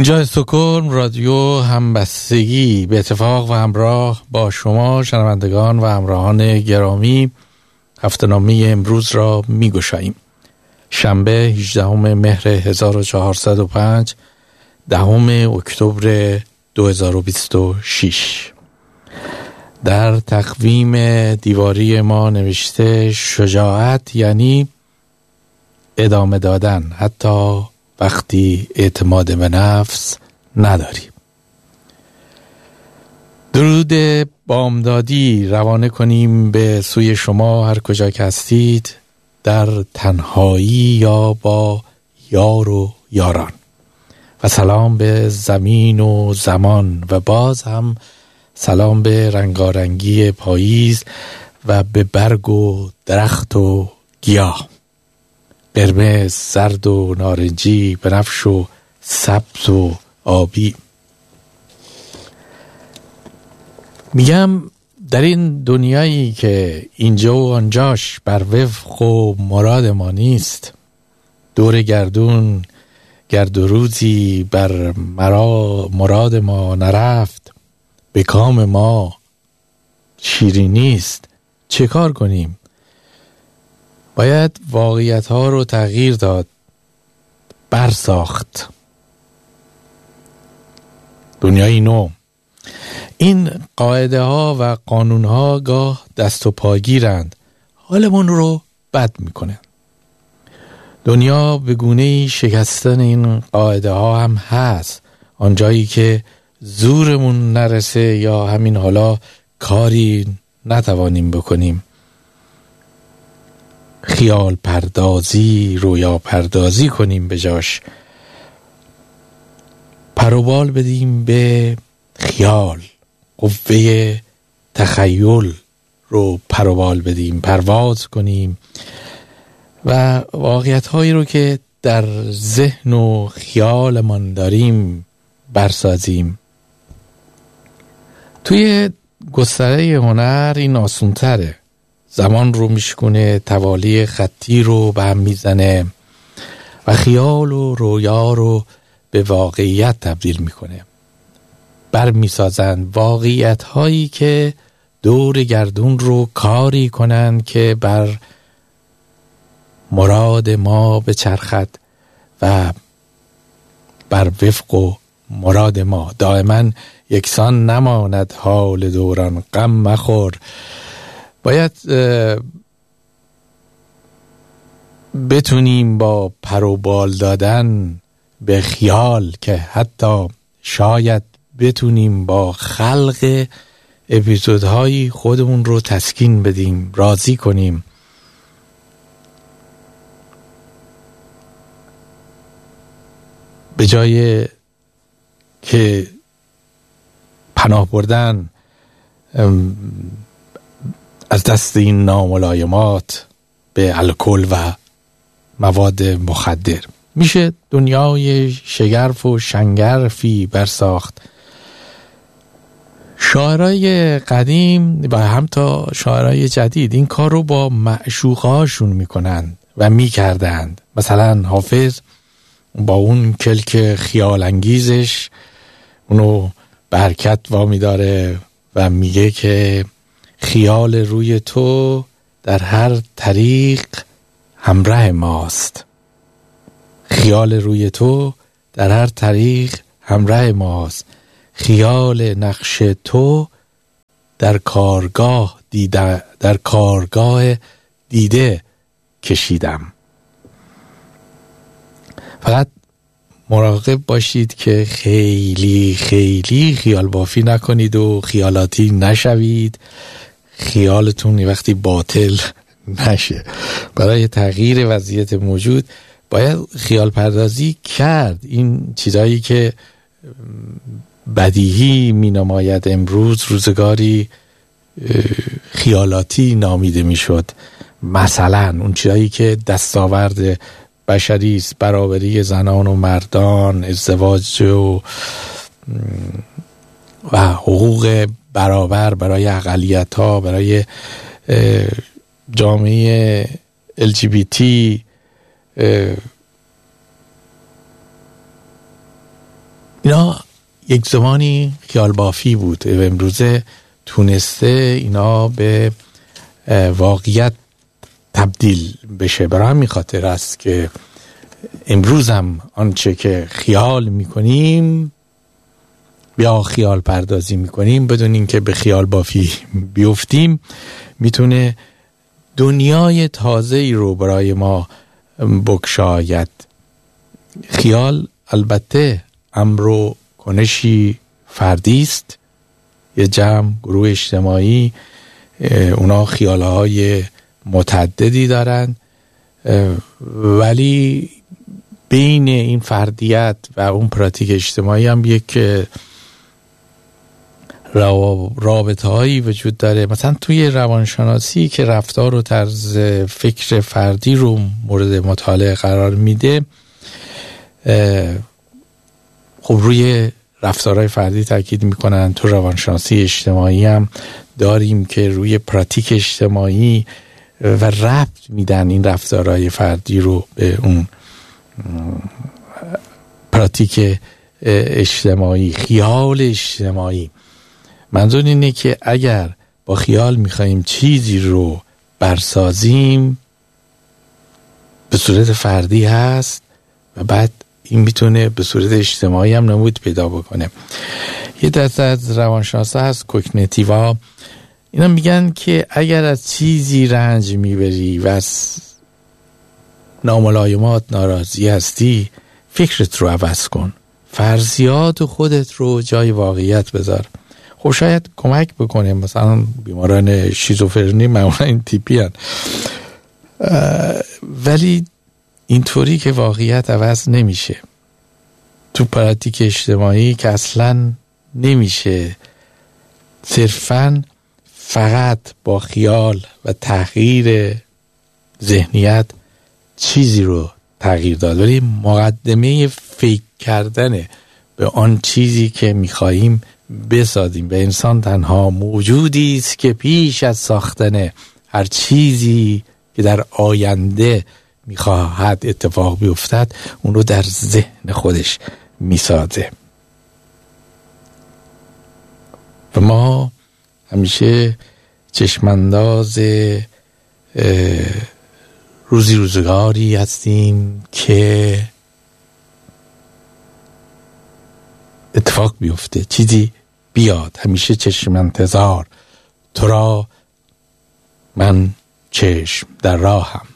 اینجا استکهلم، رادیو همبستگی. به اتفاق و همراه با شما شنوندگان و همراهان گرامی هفته‌نامه امروز را می‌گشاییم. شنبه 18 مهر 1405، 10 اکتبر 2026. در تقویم دیواری ما نوشته شجاعت یعنی ادامه دادن حتی وقتی اعتماد به نفس نداریم. درود بامدادی روانه کنیم به سوی شما هر کجا که هستید، در تنهایی یا با یار و یاران، و سلام به زمین و زمان، و باز هم سلام به رنگارنگی پاییز و به برگ و درخت و گیاه، قرمز، زرد و نارنجی، بنفش و سبز و آبی. میگم در این دنیایی که اینجا و آنجاش بر وفق و مراد ما نیست، دور گردون گرد و روزی بر مراد ما نرفت، به کام ما شیرین نیست، چه کار کنیم؟ باید واقعیت ها رو تغییر داد، برساخت دنیای نو. این قاعده ها و قانون ها گاه دست و پاگیرند، حالمون رو بد میکنه. دنیا به گونه‌ای شکستن این قاعده ها هم هست، آنجایی که زورمون نرسه یا همین حالا کاری نتوانیم بکنیم. خیال پردازی، رویا پردازی کنیم، به جاش پروبال بدیم به خیال، قوه تخیل رو پروبال بدیم، پرواز کنیم و واقعیت هایی رو که در ذهن و خیالمان داریم برسازیم. توی گستره هنر این آسون تره، زمان رو میشکنه، توالی خطی رو به هم میزنه و خیال و رویا رو به واقعیت تبدیل میکنه. برمیسازن واقعیت هایی که دور گردون رو کاری کنن که بر مراد ما بچرخد و بر وفق و مراد ما. دائما یکسان نماند حال دوران، غم مخور. باید بتونیم با پروبال دادن به خیال که حتی شاید بتونیم با خلق اپیزودهای خودمون رو تسکین بدیم، راضی کنیم. به جای که پناه بردن از دست این ناملایمات به الکل و مواد مخدر، میشه دنیای شگرف و شنگرفی برساخت. شاعرای قدیم و هم تا شاعرای جدید این کار رو با معشوقهاشون میکنن و میکردند. مثلا حافظ با اون کلک خیال انگیزش اونو برکت وامی داره و میگه که خیال روی تو در هر طریق همراه ماست. خیال روی تو در هر طریق همراه ماست. خیال نقش تو در کارگاه دیده کشیدم. فقط مراقب باشید که خیلی خیلی خیال بافی نکنید و خیالاتی نشوید، خیالتون یه وقتی باطل نشه. برای تغییر وضعیت موجود باید خیال پردازی کرد. این چیزایی که بدیهی می نماید امروز روزگاری خیالاتی نامیده می شد. مثلا اون چیزایی که دستاورد بشری است، برابری زنان و مردان، ازدواج و حقوق برابر برای اقلیت‌ها، برای جامعه LGBT، اینا یک زمانی خیال بافی بود و امروزه تونسته اینا به واقعیت تبدیل بشه. برای همین خاطر است که امروز هم آنچه که خیال میکنیم یا خیال پردازی میکنیم بدون اینکه به خیال بافی بیفتیم میتونه دنیای تازه‌ای رو برای ما بگشاید. خیال البته امر و کنشی فردی است، یه جمع گروه اجتماعی اونا خیالهای متعددی دارن، ولی بین این فردیت و اون پراتیک اجتماعی هم یک رابطه هایی وجود داره. مثلا توی روانشناسی که رفتار و طرز فکر فردی رو مورد مطالعه قرار میده، خب روی رفتارهای فردی تاکید میکنن. تو روانشناسی اجتماعی هم داریم که روی پراتیک اجتماعی و ربط میدن این رفتارهای فردی رو به اون پراتیک اجتماعی، خیال اجتماعی. منظور اینه که اگر با خیال میخواییم چیزی رو برسازیم به صورت فردی هست و بعد این میتونه به صورت اجتماعی هم نمود پیدا بکنه. یه دسته از روانشناسا هست کوگنیتیوا، اینا میگن که اگر از چیزی رنج میبری و از ناملایمات ناراضی هستی، فکرت رو عوض کن، فرضیات خودت رو جای واقعیت بذار. خب شاید کمک بکنه. مثلا بیماران شیزوفرنی معمولا این تیپی هن، ولی اینطوری که واقعیت عوض نمیشه. تو پراتیک اجتماعی که اصلا نمیشه صرفاً فقط با خیال و تغییر ذهنیت چیزی رو تغییر داد، ولی مقدمه فکر کردن به آن چیزی که میخواییم بسازیم. به انسان تنها موجودی است که پیش از ساختن هر چیزی که در آینده میخواهد اتفاق بیفتد اون رو در ذهن خودش میسازه. و ما همیشه چشمانداز روزگاری هستیم که اتفاق بیفته، چیزی بیاد. همیشه چشم انتظار، تو را من چشم در راهم.